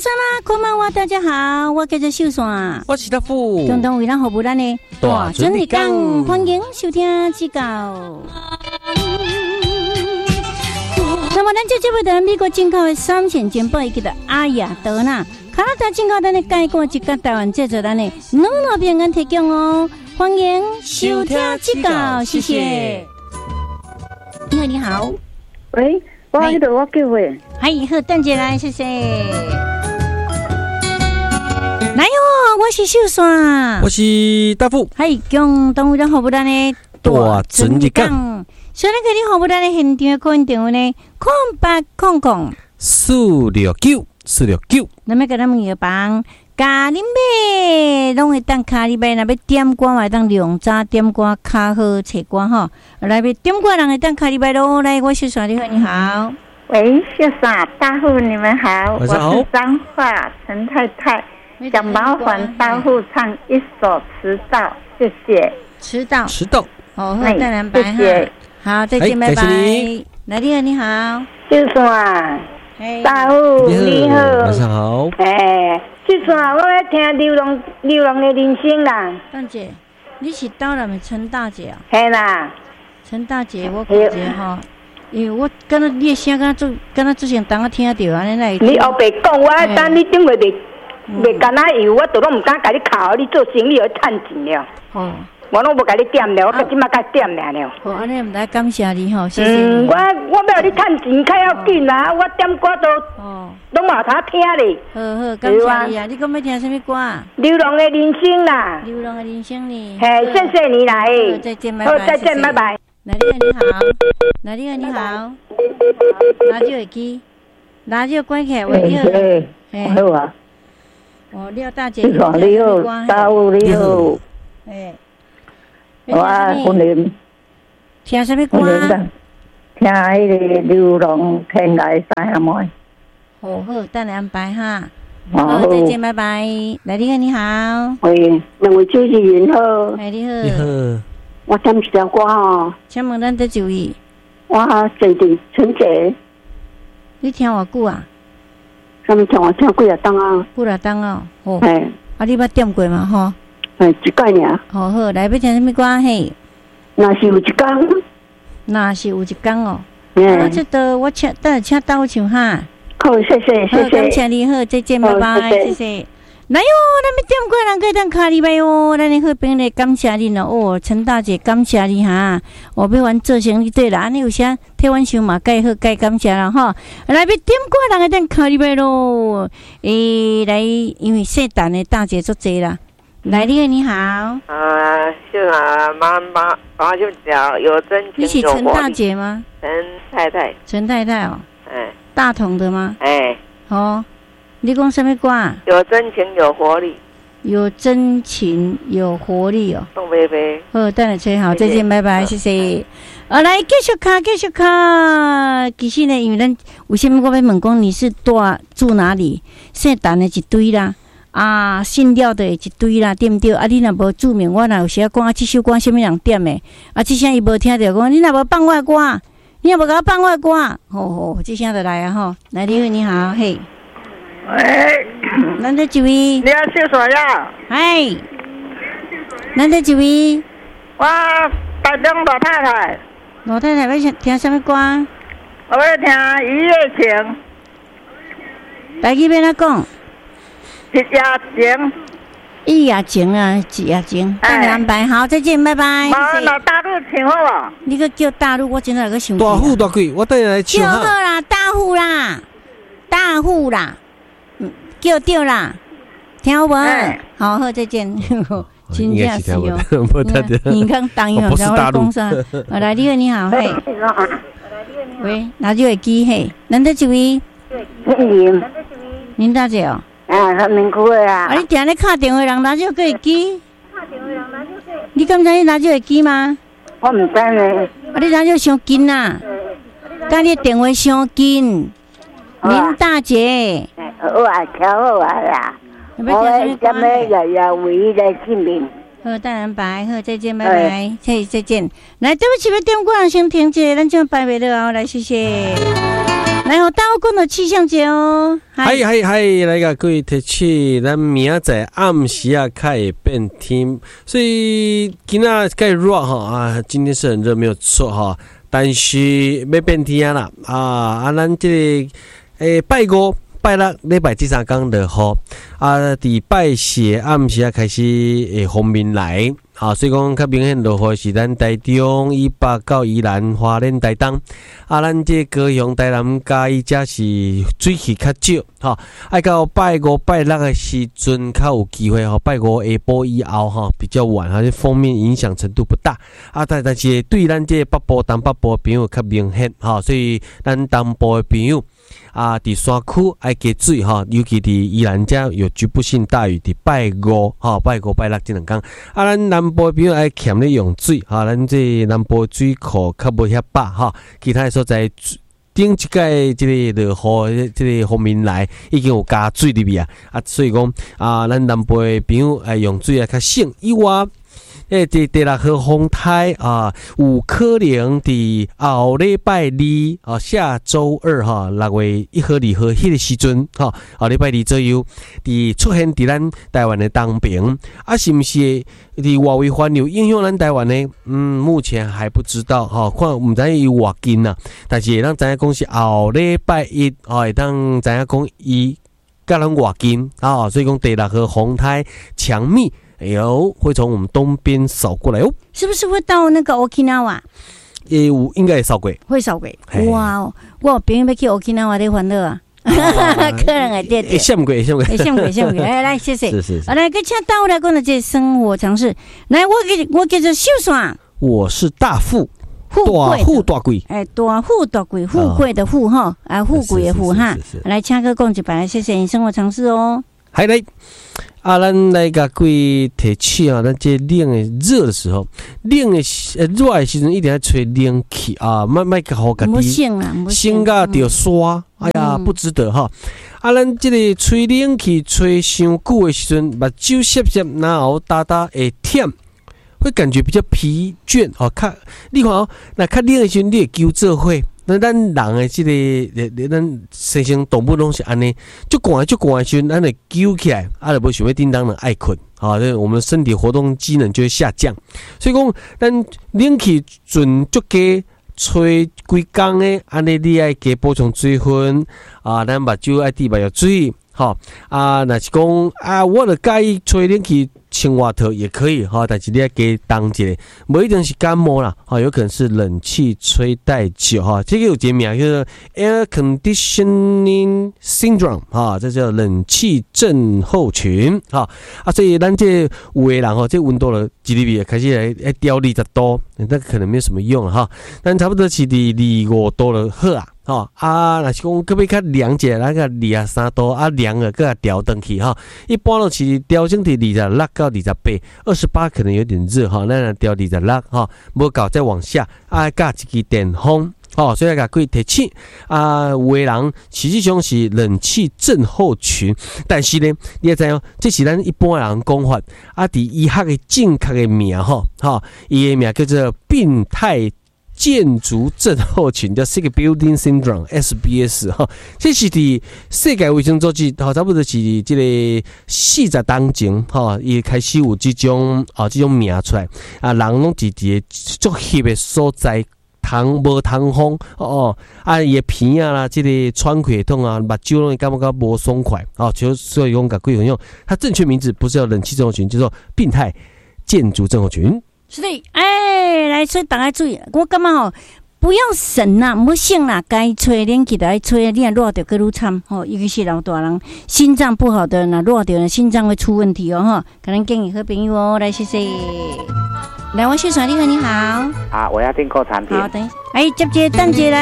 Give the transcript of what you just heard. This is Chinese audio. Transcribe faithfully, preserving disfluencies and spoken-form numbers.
啦，こんばんは，大家好，我叫做秀山， 我是大富， 共同为咱服务咱的大准日讲，欢迎收听指教。那么，咱这节目在美国进口的三线金宝以及的阿雅德纳、加拿大进口咱的介过一个台湾制作咱的两路平安提供哦，欢迎收听指教，谢谢。你好，你好， 喂，我迄度我叫喂， 嗨，好，等一来，谢谢。来哟，我是秀山， 我是大富， 嗨，共同为咱服务咱的大准日讲。 所以咱给你服务咱的现场个电话呢，空八空空四六九四六九。 那么给咱们个帮咖喱妹，拢会当咖喱妹，那要点歌嘛，当量早点歌，较好找歌吼。来要点歌，人会当咖喱妹咯。来，我秀山，你好，你好。 喂，秀山大户，你们好，我是彰化陈太太，想麻烦大户唱一首《迟到》，谢谢。 迟到， 迟到。 哦，好，再来拜哈。好，再见，拜拜。来，你好，你好， 秀山，大户你好， 晚上好。 哎，秀山，我要听流浪流浪的人生啦。 大姐，你是到了没？陈大姐啊？ 系啦， 陈大姐，我感觉哈。因为我敢若你的声，敢若做，敢若之前当我听到安尼来。 你后白讲，我等你顶下袂袂干哪油，我都拢唔敢甲你考，你做生意会趁钱了。哦，我拢无甲你点了，我到即马甲点了了。 好，安尼唔来感谢你吼，谢谢你。 嗯，我我要你趁钱，较要紧啦，我点歌都哦，拢冇他听咧。 好好，感谢你啊！你讲要听什么歌啊？ 流浪的人生啦。 流浪的人生呢？ 嘿，谢谢你来。 再见，拜拜。 好，再见，拜拜。 哪里你好，哪里你好，radio会机，radio关起来，喂你好， 哎，好啊， 哦，廖大姐， 你好，你好，大户你好， 哎， 我欢迎， 听什么歌？ 听迄个流浪天涯三兄妹。 好好，等你安排哈，好，再见，拜拜。来，你好，你好， 喂，两位主持人好， 哎，你好， 你好。 我点一条歌哦， 请问咱得注意。 我最近春节， 你听偌久啊？ 什么听我听几啊档啊？ 几啊档哦，哦， 哎， 啊，你捌点过嘛？吼， 哎，一概尔。 好好，来要听什么歌嘿？ 若是有一天， 若是有一天哦，啊，这都我请，等下请到唱哈。 好，谢谢，谢谢， 感谢你好，再见，拜拜，谢谢。来哟，咱们点过人可以当卡里拜哟，咱的好朋友感谢你咯。哦，陈大姐感谢你哈，我要完做生意对啦，安尼有啥替阮想嘛，该好该感谢啦哈。来要点过人可以当卡里拜咯。诶，来，因为圣诞的大姐足济啦。来，你好，你好。 啊，是啊，妈妈，妈就讲有真情有活力。 你是陈大姐吗？ 陈太太。 陈太太哦。 哎。 大同的吗？ 哎。 哦。你讲什么歌啊？ 有真情有活力， 有真情有活力哦。 宋贝贝， 好，等下吹好，再见，拜拜，谢谢。啊，来继续卡，继续卡。其实呢，因为咱为什么我要问讲你是住住哪里？圣诞的一堆啦，啊，信料的一堆啦，对不对？啊，你若无注明，我若有时讲啊，这首歌什么人点的？啊，这声伊无听到，讲你若无放我的歌，你若无甲我放我的歌，好好，这声就来啊吼。来，你好，你好，嘿。 喂， 咱这一位， 你要秀啥呀？ 哎，咱这一位， 我台中老太太。 老太太要听什么歌？ 我要听《一夜情》。 台语要哪讲？ 一夜情。 一夜情啊，一夜情。等你安排好，再见，拜拜。 妈，那大陆唱好啊？ 你个叫大陆，我真的个想。 大户大贵，我等下来唱哈。 叫好啦，大户啦，大户啦。叫对啦，听有无？好好，再见。真正是哦，你看当然在我讲啥？来，你好，你好，嘿。喂，哪就会机嘿？咱这一位， 林， 林大姐哦。 啊，他民区的啊。 啊，你定咧敲电话人哪就会机？你敢知你哪就会机吗？ 我唔知呢。 啊，你哪就伤紧呐？甲你电话伤紧，林大姐。 好啊，调好啊啦！我今日日日唯一的姓名。 好，当然拜，好，再见，拜拜，再再见。来，对不起，要点歌人先停一下，咱就拜拜了哦，来，谢谢。 来，我大家讲到气象节哦。 嗨嗨嗨，来个各位提起，咱明仔暗时啊开始变天，所以今仔该热哈啊，今天是很热没有错哈，但是要变天啦啊啊，咱这个诶拜五。拜六礼拜第三天就好啊，伫拜四暗时啊开始会锋面来啊，所以讲较明显落雨是咱台中、以北到宜兰、花莲、台东啊，咱这高雄、台南、嘉义则是水气较少哈，爱到拜五、拜六的时阵较有机会哈，拜五下晡以后哈比较晚，哈，锋面影响程度不大啊，但但是对咱这北部、东北部的朋友较明显哈，所以咱东部的朋友。啊，伫山区爱加水哈，尤其伫宜兰遮有局部性大雨，伫拜五哈、拜五拜六这两天。啊，咱南部朋友爱欠咧用水哈，咱这南部水库较无遐饱哈，其他所在顶一届即个落雨即个方面来已经有加水入面啊，啊，所以讲啊，咱南部的朋友爱用水啊较省以外。诶，第第六号风台啊，有可能伫后礼拜二啊，下周二哈，六月一号、二号迄个时阵哈，后礼拜二左右，伫出现伫咱台湾的东边啊，是毋是伫外围环流影响咱台湾呢？嗯，目前还不知道哈，看毋知伊有偌近呐，但是会当知影讲是后礼拜一啊，会当知影讲伊甲咱偌近啊，所以讲第六号风台强密。哎呦，会从我们东边扫过来哦， 是不是会到那个 Okinawa？ 也有应该会扫过， 会扫过。哇哦，我朋友要去 Okinawa 的欢乐啊，可能会对对。 羡过，羡过， 羡过，羡过。来来，谢谢。 是是是。 来，个请到来讲的这生活常识。来，我给我叫做秀爽。 我是大富。 富贵， 富大贵， 哎，大富大贵，富贵的富哈，啊，富贵的富哈。来，请哥讲一摆，谢谢你生活常识哦。 还来。啊，咱来甲各位提起啊，咱这冷的热的时候，冷的呃热的时阵一定要吹冷气啊，莫莫甲好家己，心甲着刷，哎呀，不值得哈。啊，咱这个吹冷气吹伤久的时阵，目睭涩涩，然后哒哒会忝，会感觉比较疲倦哦。较你看哦，那较冷的时阵，你会揪做伙。那咱人的这个，咱生生动物拢是安尼，足寒足寒的时阵，咱会揪起来，啊，就无想要叮当的爱困，啊，我们身体活动机能就会下降。所以讲，咱冷气准足加吹规工的，安尼你爱加补充水分，啊，咱目睭爱滴目药水，哈，啊，若是讲啊，我就介意吹冷气。青蛙头也可以哈，但是你要给当一下，不一定是感冒啦，哈，有可能是冷气吹太久哈。这个有一个名叫做 air conditioning syndrome 哈，这叫冷气症候群哈啊。所以咱这有的人哈，这温度了几厘米开始来来调二十度，那可能没有什么用了哈。但差不多是伫二五度就好啊。哦啊，若是讲可要较凉者，那个二十三度啊，凉了，搁调转去哈。一般都是调整伫二十六到二十八，二十八可能有点热哈，咱调二十六哈，无够再往下啊，加一支电风。哦，所以甲各位提醒啊，有的人实际上是冷气症候群，但是呢，你也知哦，这是咱一般人讲法啊，伫医学的正确的名吼，哈，伊的名叫做病态。建筑症候群叫 Sick Building Syndrome S B S 哈，这是伫世界卫生组织哈，差不多是这个四十当前哈，也开始有这种啊这种名出来啊，人拢是伫足翕的所在。通无通风哦哦，啊伊的鼻啊啦，这个喘气痛啊，目睭拢会感觉无爽快哦，就所以讲甲各位朋友，它正确名字不是叫冷气症候群，叫做病态建筑症候群。 是的，哎，来，所以大家注意，我感觉吼，不要省啦，唔好省啦，该吹冷气就爱吹，你若热着更愈惨吼，尤其是老大人，心脏不好的人，热着心脏会出问题哦哈，可能建议好朋友哦，来谢谢。来，我秀爽，你好，你好。 啊，我要订购产品。 好，等一下，哎，接接等接来。